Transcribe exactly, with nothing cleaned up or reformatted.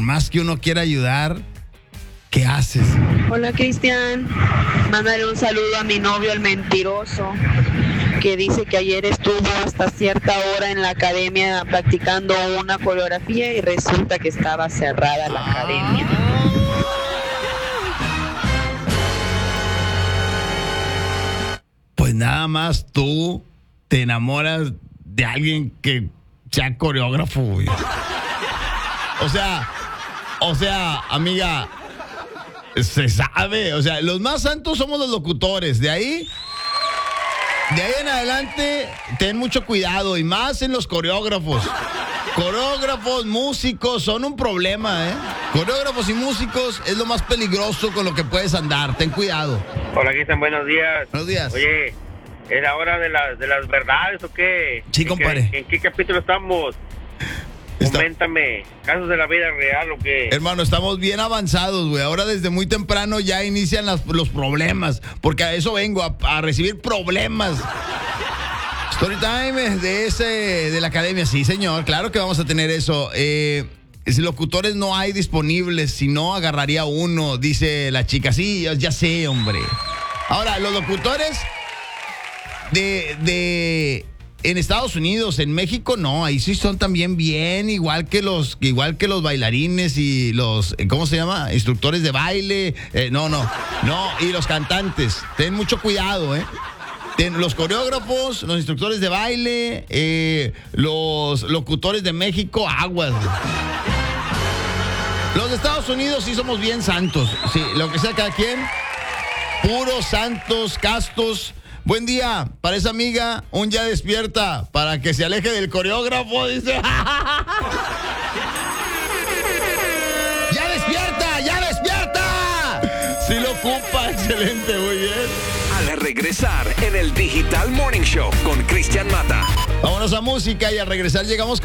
por más que uno quiera ayudar, ¿qué haces? Hola, Cristian. Mándale un saludo a mi novio, el mentiroso, que dice que ayer estuvo hasta cierta hora en la academia practicando una coreografía y resulta que estaba cerrada la academia. Pues nada más tú te enamoras de alguien que sea coreógrafo, güey. O sea, o sea, amiga, se sabe. O sea, los más santos somos los locutores. De ahí, de ahí en adelante, ten mucho cuidado. Y más en los coreógrafos. Coreógrafos, músicos, son un problema, ¿eh? Coreógrafos y músicos es lo más peligroso con lo que puedes andar. Ten cuidado. Hola, Cristian, buenos días. Buenos días. Oye, ¿es la hora de las, de las verdades o qué? Sí, compadre. ¿En qué, en qué capítulo estamos? Está... Coméntame, ¿casos de la vida real o qué? Hermano, estamos bien avanzados, güey. Ahora desde muy temprano ya inician las, los problemas. Porque a eso vengo, a, a recibir problemas. Story time de ese, de la academia. Sí, señor, claro que vamos a tener eso. Eh, locutores no hay disponibles, si no agarraría uno, dice la chica. Sí, ya sé, hombre. Ahora, los locutores de... de en Estados Unidos, en México no, ahí sí son también bien, igual que los, igual que los bailarines y los, ¿cómo se llama? Instructores de baile, eh, no, no, no, y los cantantes, ten mucho cuidado, eh. Ten, los coreógrafos, los instructores de baile, eh, los locutores de México, aguas. Los de Estados Unidos sí somos bien santos, sí, lo que sea cada quien, puros santos, castos. Buen día, para esa amiga, un ya despierta, para que se aleje del coreógrafo, dice. ¡Ya despierta, ya despierta! Sí lo ocupa, excelente, muy bien. Al regresar en el Digital Morning Show con Cristian Mata. Vámonos a música y al regresar llegamos con